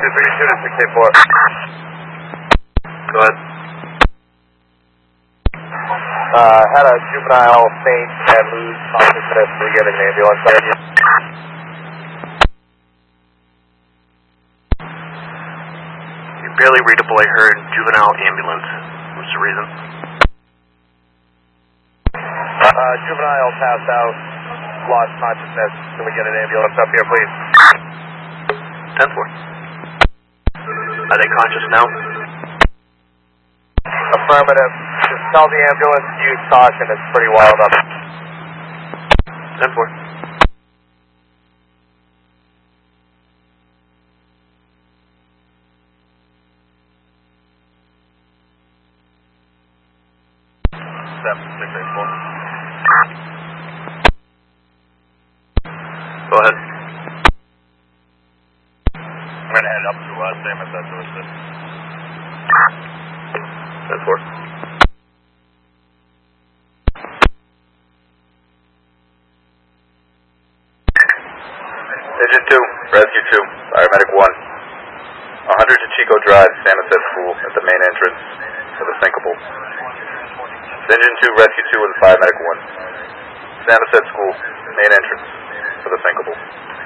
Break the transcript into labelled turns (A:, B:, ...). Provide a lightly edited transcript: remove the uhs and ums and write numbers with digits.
A: 232 to 684.
B: Go ahead.
A: Had a juvenile faint and lose consciousness. We get an ambulance.
B: You're barely readable. I heard juvenile ambulance. What's the reason?
A: Juvenile passed out, lost consciousness. Can we get an ambulance up here, please?
B: 10-4. Are they conscious now?
A: Affirmative. Just tell the ambulance to use caution. It's pretty wild up.
B: 10-4. Go ahead.
A: I'm going to head up to Sam if that's what it is.
B: 10-4.
C: Engine 2, Rescue 2, Paramedic 1. 100 to Chico Drive, Samoset School, at the main entrance for the Sinkable. Engine 2, Rescue 2 with Paramedic 1. Samoset School, main entrance for the Sinkable.